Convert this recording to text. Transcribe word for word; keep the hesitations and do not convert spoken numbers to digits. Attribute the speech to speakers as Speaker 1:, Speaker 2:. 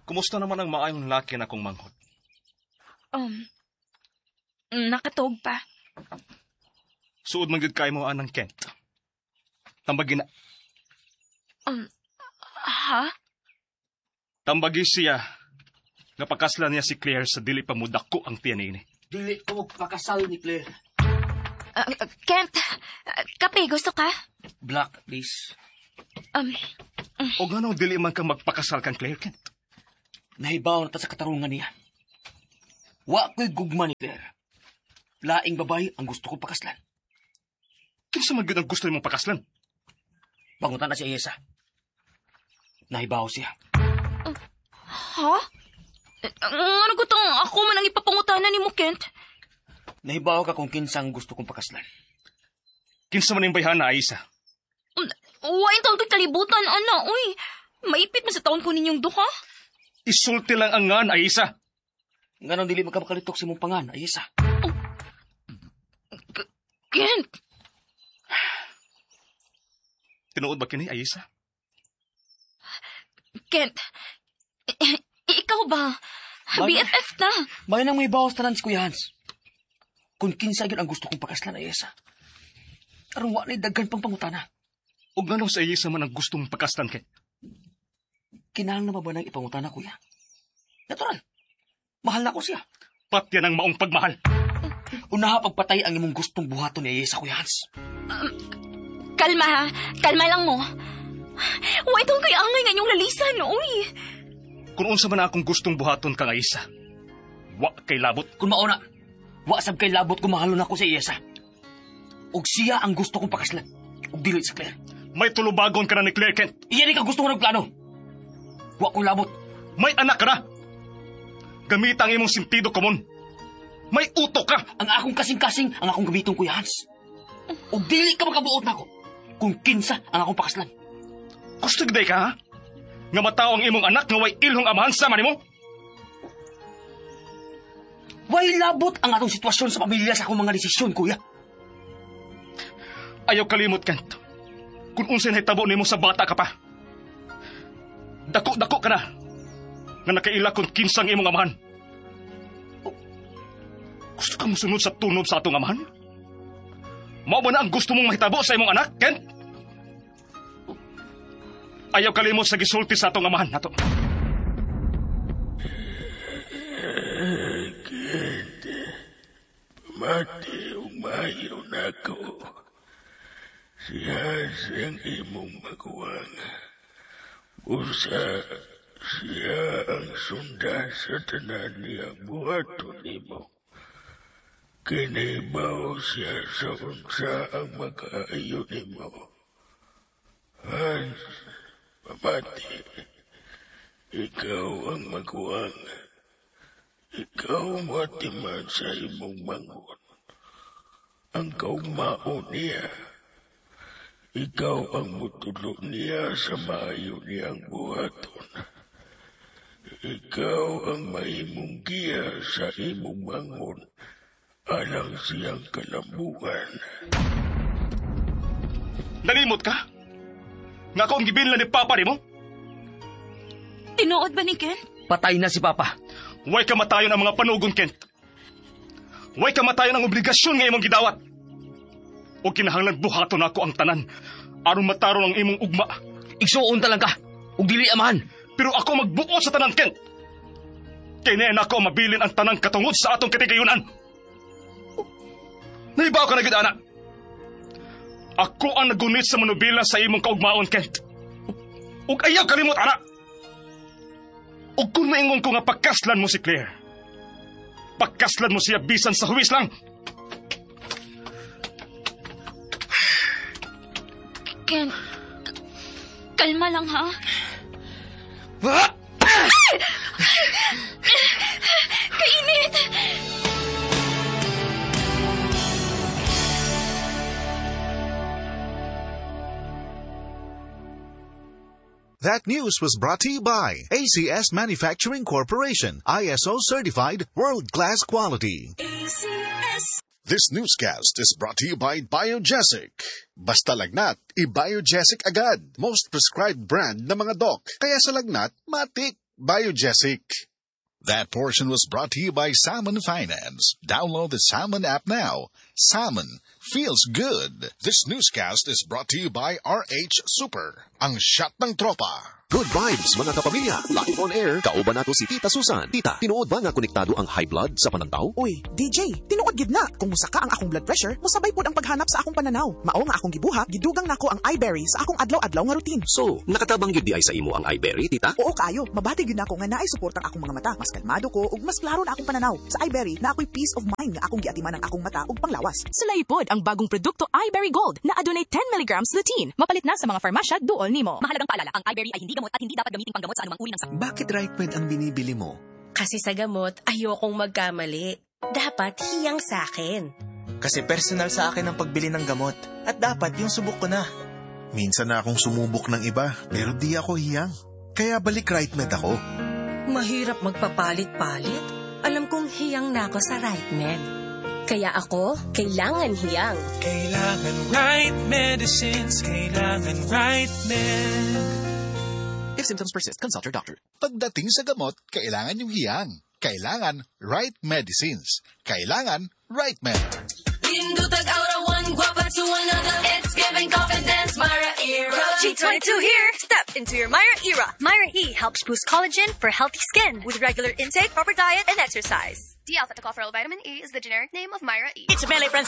Speaker 1: Kumusta naman ang maayong laki na kong manghod?
Speaker 2: Um, nakatog pa.
Speaker 1: Suod man gid kay mo anang Kent. Tambagi na.
Speaker 2: Um, ha?
Speaker 1: Tambagi siya. Napakaslan niya si Claire sa dili pa mo dako ang tiyan ini.
Speaker 3: Dili ko magpakasal ni Claire.
Speaker 2: Uh, Kent, uh, kape, gusto ka?
Speaker 3: Black, please.
Speaker 2: Um, um,
Speaker 1: O nga nung dili man kang magpakasal kang Claire, Kent?
Speaker 3: Nahibaw na ta sa katarungan niya. Wa ko'y gugma ni Claire. Laing babae ang gusto kong pakaslan.
Speaker 1: Kinsa man gid ang gusto nimong pakaslan?
Speaker 3: Pangutan na si Ayesa. Nahibaw siya.
Speaker 2: uh, ha? Uh, ano gutong ako man ang ipapangutanan ni mo, Kent?
Speaker 3: Nahibaw ka kung kinsang gusto kong pakaslan.
Speaker 1: Kinsa man yung bayhan na Ayesa?
Speaker 2: Um, Wain taon kay kalibutan, ana. Uy, maipit man sa taon ko ninyong duha.
Speaker 1: Isulti lang ang ngan, Ayesa.
Speaker 3: Nga nang dili magkamakalitok si mong pangan, Ayesa.
Speaker 2: Oh. K- Kent!
Speaker 1: Tinuod ba kini, Ayesa?
Speaker 2: Kent, I- ikaw ba? B F F na.
Speaker 3: May nang may bawas tanan si Kuya Hans. Kung kinsa yun ang gusto kong pakaslan, Ayesa. Aron wa na'y daghan pang pangutana.
Speaker 1: O nga nung sa Ayesa man ang gusto mong pakaslan, Kent?
Speaker 3: Kinahanglan na ba nang ipangutana, Kuya? Natural. Mahal na ko siya.
Speaker 1: Pat yan ang maong pagmahal.
Speaker 3: Unaha pagpatay ang imong gustong buhaton ni Ayesa, Kuya Hans.
Speaker 2: Um, kalma ha. Kalma lang mo. Wa itong kay angay nga inyong lalisan, uy.
Speaker 1: Kung unsa man akong gustong buhaton kang Ayesa, wa kay labot.
Speaker 3: Kung mauna, wa sab kay labot kung mahalon ako si Ayesa. Og siya ang gusto kong pakaslan. Og dili sa Claire.
Speaker 1: May tulubagon ka na ni Claire, Kent.
Speaker 3: Iyan ka gusto ko nagplano. Wa ko'y labot.
Speaker 1: May anak ka na. Gamit ang imong sentido komon. May utok ka.
Speaker 3: Ang akong kasing-kasing ang akong gamitong, Kuya Hans. Og dili ka makabuot na ako kung kinsa ang akong pakaslan.
Speaker 1: Gusto gday ka, ha? Nga matao ang imong anak nga way ilhong amahan sama nimo?
Speaker 3: Way labot ang atong sitwasyon sa pamilya sa akong mga desisyon, Kuya.
Speaker 1: Ayaw kalimot, Kent. Kung unsay nahitabo nimo sa bata ka pa. Dako-dako ka na. Nga nakaila kung kinsang imong amahan. Gusto ka musunod sa tunod sa atong amahan? Mao ba na ang gusto mong mahitabo sa imong anak, Kent? Ayaw kalimot sa gisulti sa atong amahan nato.
Speaker 4: Kent, pamati umayo na ko. Siya siyang imong maguwang. Usa siya ang sunda sa tanan niyang buhaton nimo. Kinibaw siya sa unsa ang makaayo nimo. Hans, pamati, ikaw ang maguwang. Ikaw matiman sa imong mangon. Ang kaugmaon niya. Ikaw ang mutulo niya sa maayo niyang buhaton. Ikaw ang mahimong giya sa imong mangon alang siyang kalambuan.
Speaker 1: Nalimot ka? Nga kung gibilin ni Papa nimo?
Speaker 2: Tinuod ba ni Kent?
Speaker 3: Patay na si Papa.
Speaker 1: Way kamatayon ang mga panugon, Kent. Way kamatayon ang obligasyon nga imong gidawat. O kinahanglan buhaton ako ang tanan aron mataron ang imong ugma.
Speaker 3: Igsuon talang ka. Og dili amahan.
Speaker 1: Pero ako magbuo sa tanan, Kent. Kinayan ako mabilin ang tanang katungod sa atong katigayunan. Nahibaw ka na gid, anak. Ako ang nagunit sa manubila sa imong kaugmaon, Kent. Ug ayaw kalimot, anak. Ug kung maingon ko nga pagkaslan mo si Claire, pagkaslan mo siya bisan sa huwis lang.
Speaker 2: Ken, kalma lang ha. Kainit!
Speaker 5: That news was brought to you by A C S Manufacturing Corporation, I S O certified, world-class quality.
Speaker 2: A C S.
Speaker 5: This newscast is brought to you by Biogesic. Basta lagnat, i-Biogesic agad. Most prescribed brand na mga doc. Kaya sa lagnat, matik. Biogesic. That portion was brought to you by Salmon Finance. Download the Salmon app now. Salmon feels good. This newscast is brought to you by R H Super, ang shot ng tropa.
Speaker 6: Good vibes, mga kapamilya. Live on air, kauban nato si Tita Susan. Tita, tinuod ba nga konektado ang high blood sa panantaw?
Speaker 7: Uy, D J, tinuod gid na. Kung musaka ang akong blood pressure, musabay pod ang paghanap sa akong pananaw. Mao nga akong gibuhat, gidugang nako ang iBerry sa akong adlaw-adlaw nga routine.
Speaker 6: So, nakatabang yun di ay sa imo ang iBerry, Tita?
Speaker 7: Oo kayo, mabati gyud nako nga naay suportang akong mga mata. Mas kalmado ko ug mas klaro na akong pananaw. Sa iBerry, na ako'y peace of mind nga akong giatiman ang akong mata ug panglawas.
Speaker 8: Sulay pod ang bagong produkto iBerry Gold na adunay ten milligrams lutein. Mapalit na sa mga farmasya duol nimo.
Speaker 2: Mahalagang paalala, ang iBerry ay hindi gamot at hindi dapat gamitin panggamot sa anumang uri ng sakit.
Speaker 9: Bakit RightMed ang binibili mo?
Speaker 10: Kasi sa gamot, ayokong magkamali. Dapat hiyang sa akin.
Speaker 11: Kasi personal sa akin ang pagbili ng gamot. At dapat yung subok ko na.
Speaker 12: Minsan na akong sumubok ng iba, pero di ako hiyang. Kaya balik RightMed ako.
Speaker 10: Mahirap magpapalit-palit. Alam kong hiyang na ako sa RightMed. Kaya ako, kailangan hiyang.
Speaker 13: Kailangan right medicines, kailangan RightMed.
Speaker 6: If symptoms persist, consult your doctor.
Speaker 5: Pagdating sa gamot, kailangan yung hiyang. Kailangan right medicines. Kailangan RightMed.
Speaker 14: Indutag aura one guapa to another. It's giving confidence, Myra Era.
Speaker 15: G twenty-two here. Step into your Myra Era. Myra E helps boost collagen for healthy skin with regular intake, proper diet, and exercise.
Speaker 16: D-alpha-tocopherol vitamin E is the generic name of Myra E.
Speaker 15: It's Melee Friends